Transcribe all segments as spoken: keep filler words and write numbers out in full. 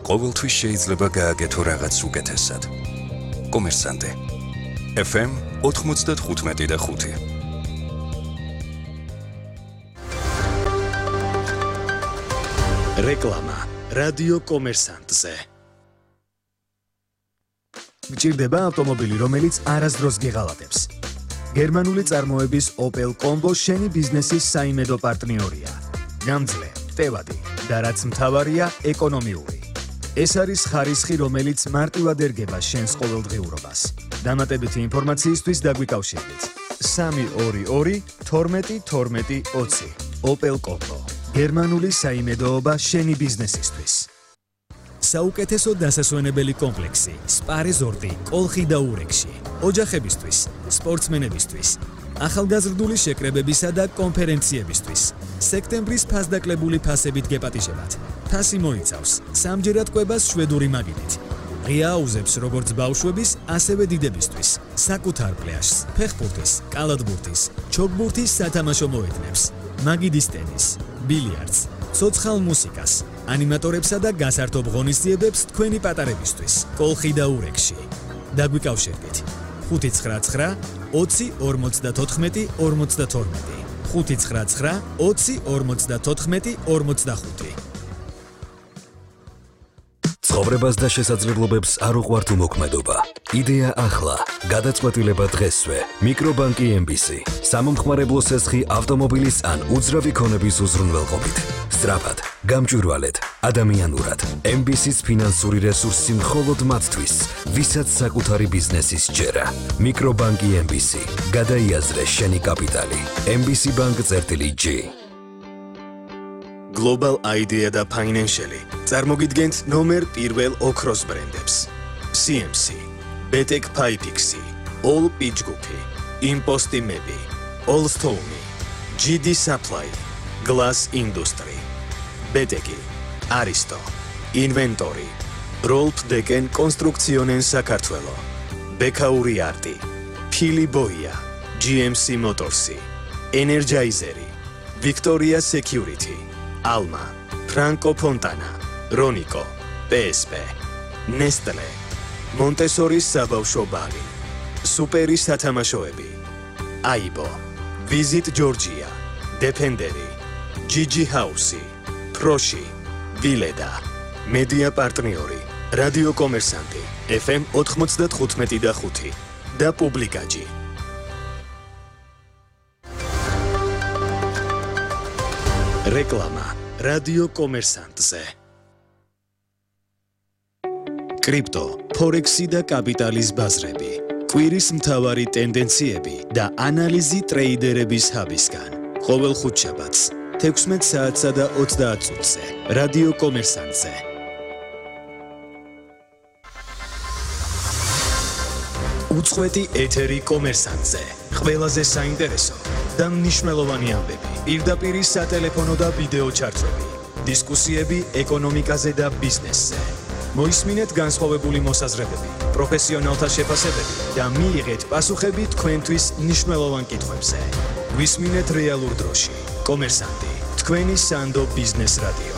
ყოველთვის შეიძლება გააკეთო რაღაც უკეთესად. კომერსანტე. ეფ ემ ოთხმოცდათხუთმეტი და ხუთი. რეკლამა რადიო კომერსანტზე. გჭირდება ავტომობილი, რომელიც არასდროს გეღალატებს. გერმანული წარმოების Opel Combo შენი ბიზნესის საიმედო პარტნიორია. გამძლე, ტევადი და რაც მთავარია, ეკონომიური. ეს არის ხარისხი, რომელიც მარტივად ერგება შენს ყოველდღიურობას. დამატებითი ინფორმაციისთვის დაგვიკავშირდით. სამი ორი ორი თორმეტი თორმეტი ოცი. Opel Combo. გერმანული საიმედოობა შენი ბიზნესისთვის. საუკეთესო დასასვენებელი კომპლექსი, სპა რეზორტი, კოლხი და ურეკში. ოჯახებისთვის, სპორტსმენებისთვის, ახალგაზრდული შეკრებებისა და კონფერენციებისთვის. სექტემბრის ფასდაკლებული ფასებით გეპატიჟებათ. ფასი მოიცავს სამჯერად კვებას შვედური მაგიდით. ღია აუზებს როგორც ბავშვების, ასევე დიდებისთვის. საკუთარ პლაჟს, ფეხბურთის, კალათბურთის, ჩოგბურთის სათამაშო მოედნებს, მაგიდის ტენის, ბილიარდს, ცოცხალ მუსიკას, ანიმატორებსა და გასართობ ღონისძიებებს თქვენი პატარებისთვის. კოლხი და ურეკში. დაგვიკავშირდით. ხუთი ცხრა ცხრა ოცი ორმოცდათოთხმეტი ორმოცდათორმეტი. ხუთი ცხრა ცხრა ოცი ორმოცდათოთხმეტი ორმოცდახუთი. ცხოვრებას და შესაძლებლობებს არ უყვართ უმოქმედობა. იდეა ახლა, გადაწყვეტილება დღესვე. მიკრობანკი ემ ბი სი. სამომხმარებლო სესხი ავტომობილის ან უძრავი ქონების უზრუნველყოფით. სწრაფად, გამჭვირვალედ, ადამიანურად. ემ ბი სის ფინანსური რესურსი მხოლოდ მათთვის, ვისაც საკუთარი ბიზნესის ჯერა. მიკრობანკი ემ ბი სი. გადაიაზრე შენი კაპიტალი. ემ ბი სი Bank წერტილი ჯი. Global Idea და Financial წარმოგიდგენთ ნომერ პირველ ოქროს ბრენდებს. სი ემ სი, ბეტეკ Pipexi, All Pitchgroup, Imposti Mebi, All Stone, ჯი დი Supply, Glass Industry, ბეტეკი, Aristo, Inventory, Rolf Deken Construccionen საქართველო, ბექაური არტი, Phili Boia, ჯი ემ სი Motorsi, Energizeri, Victoria Security, Alma, Franco Fontana, Ronico, პი ეს პი, Nestle, Montessori საბავშვო ბაღი, სუპერი სათამაშოები, Aibo, Visit Georgia, Defenderi, Gigi House, Proshi, Vileda, Media პარტნიორი, რადიო კომერსანტი, ეფ ემ ოთხმოცდათხუთმეტი და ხუთი და პუბლიკაჯი. რეკლამა რადიო კომერსანტზე. კრიპტო, ფორექსი და კაპიტალის ბაზრები, კვირის მთავარი ტენდენციები და ანალიზი ტრეიდერების ჰაბისგან. ყოველ ხუთშაბათს, თექვსმეტ საათსა და ოცდაათ წუთზე, რადიო კომერსანტზე. უწყვეტი ეთერი კომერსანტზე. ყველაზე საინტერესო და მნიშვნელოვანი ამბები, პირდაპირ სატელეფონო და ვიდეო ჩარტვები, დისკუსიები ეკონომიკაზე და ბიზნესზე. მოისმინეთ განსხვავებული მოსაზრებები, პროფესიონალთა შეფასებები და მიიღეთ პასუხები თქვენთვის მნიშვნელოვან კითხვებზე. გვისმინეთ რეალურ დროში. კომერსანტი, თქვენი სანდო ბიზნეს რადიო.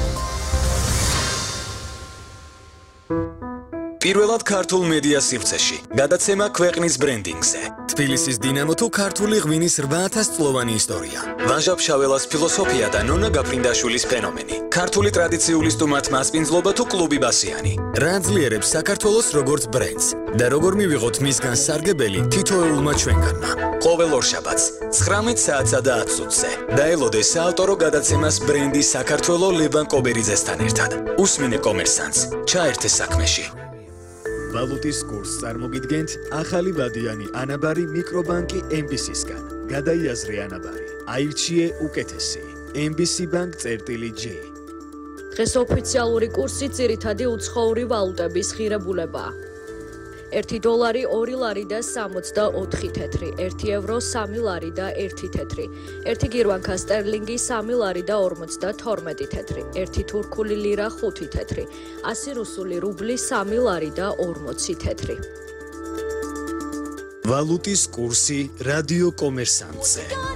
პირველად ქართულ მედია სივრცეში. გადაცემა ქვეყნის ბრენდინგზე. თბილისის დინამო თუ ქართული ღვინის რვა ათას წლოვანი ისტორია. ვაჟა ფშაველას ფილოსოფია და ნონა გაფრინდაშვილის ფენომენი. ქართული ტრადიციული სტუმართ მასპინძლობა თუ კლუბი ბასიანი. რა ძლიერებს საქართველოს როგორც ბრენდს და როგორ მივიღოთ მისგან სარგებელი თითოეულმა ჩვენგანმა. ყოველ ორშაბათს ცხრამეტ საათსა და ათ წუთზე. დაელოდე საავტორო გადაცემას ბრენდი საქართველო ლევან კობერიძესთან ერთად. უსმინე კომერსანტს, ჩაერთე საქმეში. ვალუტის კურსს წარმოგიდგენთ ახალი ვადიანი ანაბარი მიკრობანკი ემ ბი სისგან. გადაიაზრე ანაბარი. აირჩიე უკეთესი. ემ ბი სი Bank წერტილი ჯი. დღეს ოფიციალური კურსი ძირითადი უცხოური ვალუტების ღირებულებაა. ერთი დოლარი ორი ლარი და სამოცდაოთხი თეთრი, ერთი ევრო სამი ლარი და ერთი თეთრი, ერთი გირვანქა სტერლინგი სამი ლარი და ორმოცდათორმეტი თეთრი, ერთი თურქული ლირა ხუთი თეთრი, ასი რუსული რუბლი სამი ლარი და ორმოცი თეთრი. ვალუტის კურსი რადიო კომერსანტზე.